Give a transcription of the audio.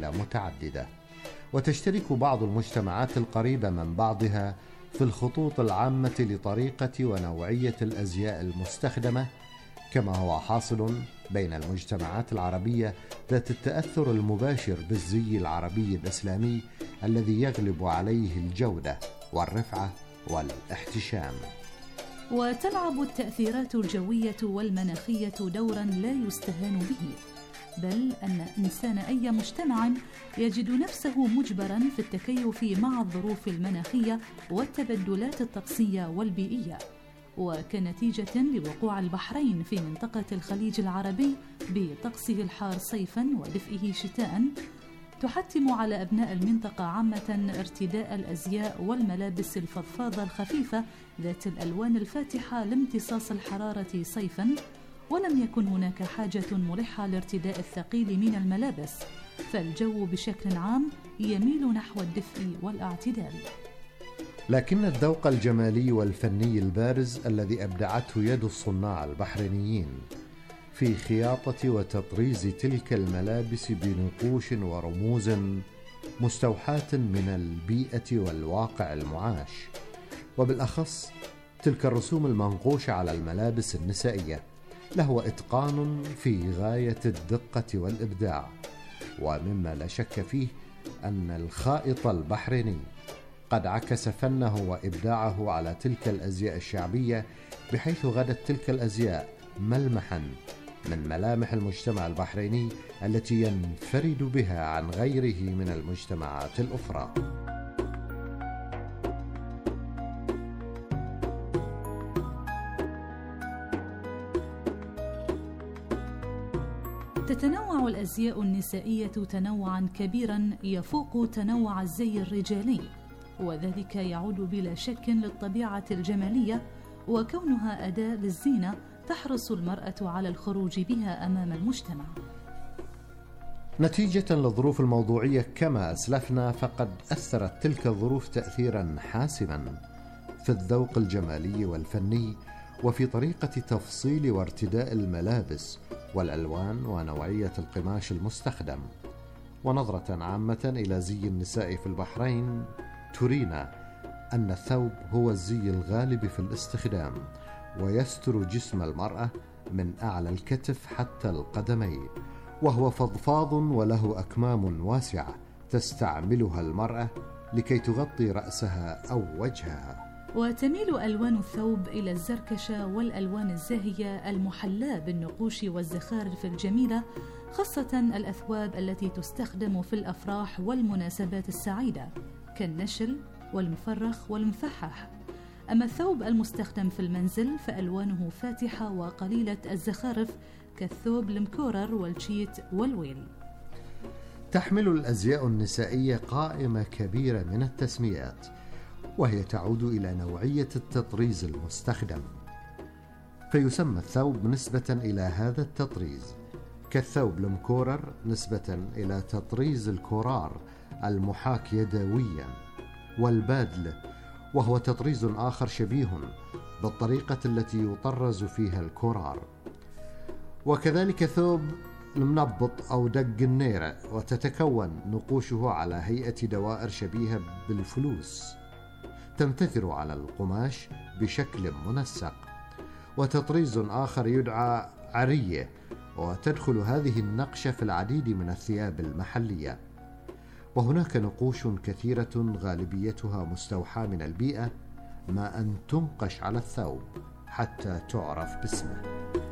مراحل متعددة، وتشترك بعض المجتمعات القريبة من بعضها في الخطوط العامة لطريقة ونوعية الأزياء المستخدمة، كما هو حاصل بين المجتمعات العربية ذات التأثر المباشر بالزي العربي الإسلامي الذي يغلب عليه الجودة والرفعة والاحتشام. وتلعب التأثيرات الجوية والمناخية دورا لا يستهان به، بل أن إنسان أي مجتمع يجد نفسه مجبرا في التكيف مع الظروف المناخية والتبدلات الطقسية والبيئية. وكنتيجة لوقوع البحرين في منطقة الخليج العربي بطقسه الحار صيفا ودفئه شتاء، تحتم على أبناء المنطقة عامة ارتداء الأزياء والملابس الفضفاضة الخفيفة ذات الألوان الفاتحة لامتصاص الحرارة صيفا، ولم يكن هناك حاجة ملحة لارتداء الثقيل من الملابس، فالجو بشكل عام يميل نحو الدفء والاعتدال. لكن الذوق الجمالي والفني البارز الذي أبدعته يد الصناع البحرينيين في خياطة وتطريز تلك الملابس بنقوش ورموز مستوحاة من البيئة والواقع المعاش، وبالأخص تلك الرسوم المنقوشة على الملابس النسائية، له إتقان في غاية الدقة والإبداع. ومما لا شك فيه أن الخائط البحريني قد عكس فنه وإبداعه على تلك الأزياء الشعبية، بحيث غدت تلك الأزياء ملمحا من ملامح المجتمع البحريني التي ينفرد بها عن غيره من المجتمعات الأخرى. تتنوع الأزياء النسائية تنوعا كبيرا يفوق تنوع الزي الرجالي، وذلك يعود بلا شك للطبيعة الجمالية، وكونها أداة للزينة تحرص المرأة على الخروج بها أمام المجتمع. نتيجة للظروف الموضوعية كما أسلفنا، فقد أثرت تلك الظروف تأثيرا حاسما في الذوق الجمالي والفني، وفي طريقة تفصيل وارتداء الملابس والألوان ونوعية القماش المستخدم. ونظرة عامة إلى زي النساء في البحرين ترينا أن الثوب هو الزي الغالب في الاستخدام، ويستر جسم المرأة من أعلى الكتف حتى القدمين، وهو فضفاض وله أكمام واسعة تستعملها المرأة لكي تغطي رأسها أو وجهها. وتميل ألوان الثوب إلى الزركشة والألوان الزاهية المحلاة بالنقوش والزخارف الجميلة، خاصة الأثواب التي تستخدم في الأفراح والمناسبات السعيدة كالنشل والمفرخ والمفحح. أما الثوب المستخدم في المنزل فألوانه فاتحة وقليلة الزخارف كالثوب المكورر والشيت والويل. تحمل الأزياء النسائية قائمة كبيرة من التسميات، وهي تعود إلى نوعية التطريز المستخدم، فيسمى الثوب نسبة إلى هذا التطريز، كالثوب المكورر نسبة إلى تطريز الكورار المحاك يدويا، والبادل وهو تطريز آخر شبيه بالطريقة التي يطرز فيها الكورار، وكذلك ثوب المنبط أو دق النيرة، وتتكون نقوشه على هيئة دوائر شبيهة بالفلوس تنتثر على القماش بشكل منسق. وتطريز آخر يدعى عرية، وتدخل هذه النقشة في العديد من الثياب المحلية. وهناك نقوش كثيرة غالبيتها مستوحاة من البيئة، ما أن تنقش على الثوب حتى تعرف باسمه.